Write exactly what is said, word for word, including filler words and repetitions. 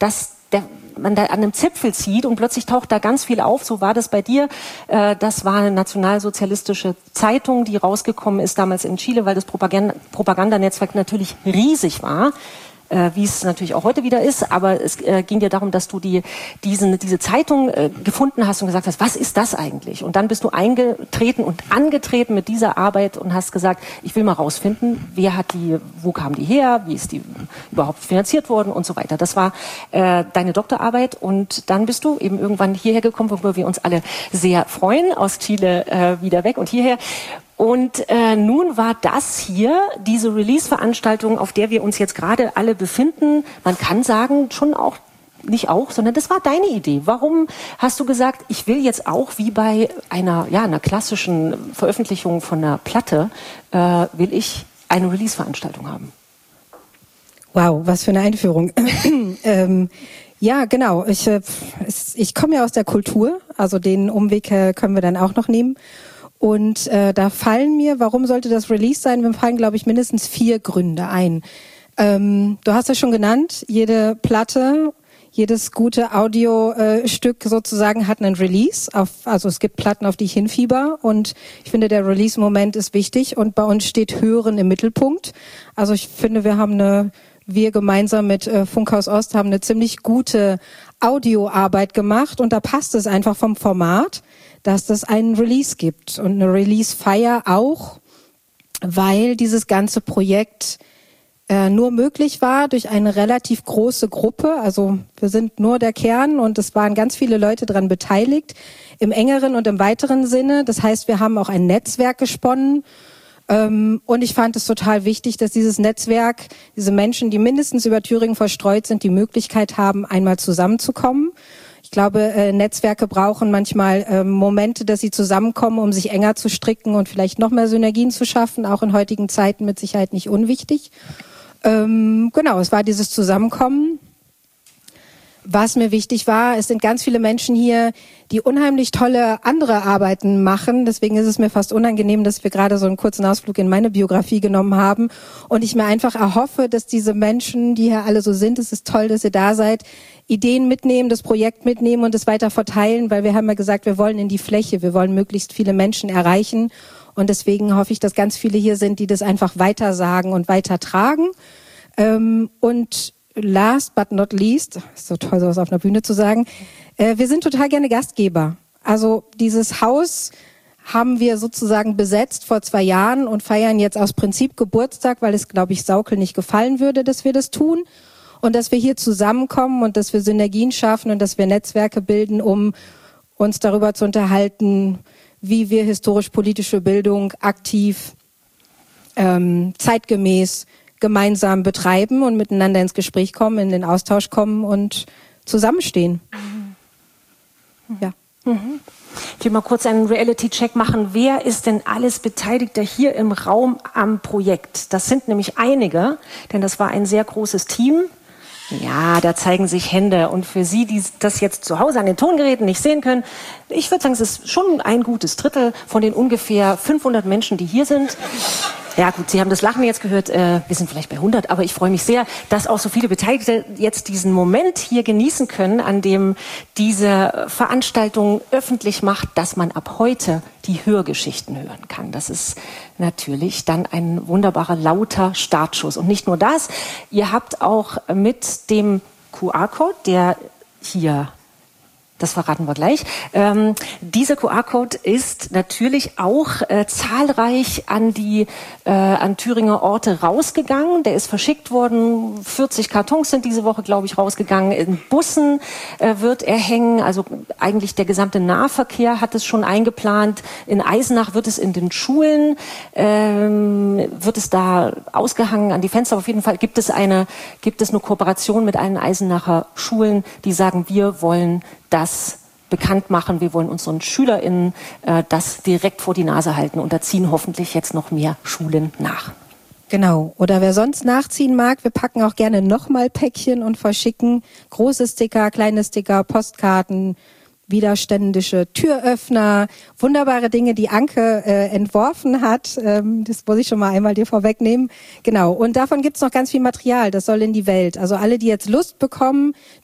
dass der, man da an einem Zipfel zieht und plötzlich taucht da ganz viel auf. So war das bei dir. Äh, das war eine nationalsozialistische Zeitung, die rausgekommen ist damals in Chile, weil das Propaganda, Propagandanetzwerk natürlich riesig war. Äh, wie es natürlich auch heute wieder ist, aber es äh, ging dir darum, dass du die, diesen, diese Zeitung äh, gefunden hast und gesagt hast, was ist das eigentlich? Und dann bist du eingetreten und angetreten mit dieser Arbeit und hast gesagt, ich will mal rausfinden, wer hat die, wo kam die her, wie ist die überhaupt finanziert worden und so weiter. Das war äh, deine Doktorarbeit und dann bist du eben irgendwann hierher gekommen, worüber wir uns alle sehr freuen, aus Chile äh, wieder weg und hierher. Und äh, nun war das hier, diese Release-Veranstaltung, auf der wir uns jetzt gerade alle befinden, man kann sagen, schon auch, nicht auch, sondern das war deine Idee. Warum hast du gesagt, ich will jetzt auch wie bei einer, ja, einer klassischen Veröffentlichung von einer Platte, äh, will ich eine Release-Veranstaltung haben? Wow, was für eine Einführung. ähm, ja, genau. Ich, äh, ich komme ja aus der Kultur, also den Umweg äh, können wir dann auch noch nehmen. Und äh, da fallen mir, warum sollte das Release sein? Mir fallen, glaube ich, mindestens vier Gründe ein. Ähm, du hast es schon genannt, jede Platte, jedes gute Audiostück äh, sozusagen hat einen Release. Auf, also es gibt Platten, auf die ich hinfieber. Und ich finde, der Release-Moment ist wichtig. Und bei uns steht Hören im Mittelpunkt. Also ich finde, wir haben eine, wir gemeinsam mit äh, Funkhaus Ost haben eine ziemlich gute Audioarbeit gemacht. Und da passt es einfach vom Format, dass das einen Release gibt und eine Release-Feier auch, weil dieses ganze Projekt äh, nur möglich war durch eine relativ große Gruppe. Also wir sind nur der Kern und es waren ganz viele Leute daran beteiligt, im engeren und im weiteren Sinne. Das heißt, wir haben auch ein Netzwerk gesponnen ähm, und ich fand es total wichtig, dass dieses Netzwerk, diese Menschen, die mindestens über Thüringen verstreut sind, die Möglichkeit haben, einmal zusammenzukommen. Ich glaube, äh, Netzwerke brauchen manchmal äh, Momente, dass sie zusammenkommen, um sich enger zu stricken und vielleicht noch mehr Synergien zu schaffen, auch in heutigen Zeiten mit Sicherheit nicht unwichtig. Ähm, genau, es war dieses Zusammenkommen. Was mir wichtig war, es sind ganz viele Menschen hier, die unheimlich tolle andere Arbeiten machen. Deswegen ist es mir fast unangenehm, dass wir gerade so einen kurzen Ausflug in meine Biografie genommen haben. Und ich mir einfach erhoffe, dass diese Menschen, die hier alle so sind, es ist toll, dass ihr da seid, Ideen mitnehmen, das Projekt mitnehmen und es weiter verteilen, weil wir haben ja gesagt, wir wollen in die Fläche, wir wollen möglichst viele Menschen erreichen. Und deswegen hoffe ich, dass ganz viele hier sind, die das einfach weitersagen und weitertragen. Ähm, und last but not least, ist so toll, sowas auf einer Bühne zu sagen, äh, wir sind total gerne Gastgeber. Also dieses Haus haben wir sozusagen besetzt vor zwei Jahren und feiern jetzt aus Prinzip Geburtstag, weil es, glaube ich, Saukel nicht gefallen würde, dass wir das tun. Und dass wir hier zusammenkommen und dass wir Synergien schaffen und dass wir Netzwerke bilden, um uns darüber zu unterhalten, wie wir historisch-politische Bildung aktiv, ähm, zeitgemäß, gemeinsam betreiben und miteinander ins Gespräch kommen, in den Austausch kommen und zusammenstehen. Mhm. Ja. Mhm. Ich will mal kurz einen Reality-Check machen. Wer ist denn alles Beteiligter hier im Raum am Projekt? Das sind nämlich einige, denn das war ein sehr großes Team. Ja, da zeigen sich Hände. Und für Sie, die das jetzt zu Hause an den Tongeräten nicht sehen können, ich würde sagen, es ist schon ein gutes Drittel von den ungefähr fünfhundert Menschen, die hier sind. Ja gut, Sie haben das Lachen jetzt gehört, äh, wir sind vielleicht bei hundert, aber ich freue mich sehr, dass auch so viele Beteiligte jetzt diesen Moment hier genießen können, an dem diese Veranstaltung öffentlich macht, dass man ab heute die Hörgeschichten hören kann. Das ist natürlich dann ein wunderbarer, lauter Startschuss. Und nicht nur das, ihr habt auch mit dem Q R-Code, der hier... Das verraten wir gleich. Ähm, dieser Q R-Code ist natürlich auch äh, zahlreich an die äh, an Thüringer Orte rausgegangen. Der ist verschickt worden. vierzig Kartons sind diese Woche, glaube ich, rausgegangen. In Bussen äh, wird er hängen. Also eigentlich der gesamte Nahverkehr hat es schon eingeplant. In Eisenach wird es in den Schulen ähm, wird es da ausgehangen an die Fenster. Auf jeden Fall gibt es eine gibt es eine Kooperation mit allen Eisenacher Schulen, die sagen, wir wollen das bekannt machen. Wir wollen unseren SchülerInnen äh, das direkt vor die Nase halten und da ziehen hoffentlich jetzt noch mehr Schulen nach. Genau. Oder wer sonst nachziehen mag, wir packen auch gerne nochmal Päckchen und verschicken große Sticker, kleine Sticker, Postkarten, widerständische Türöffner, wunderbare Dinge, die Anke äh, entworfen hat. Ähm, das muss ich schon mal einmal dir vorwegnehmen. Genau. Und davon gibt's noch ganz viel Material. Das soll in die Welt. Also alle, die jetzt Lust bekommen,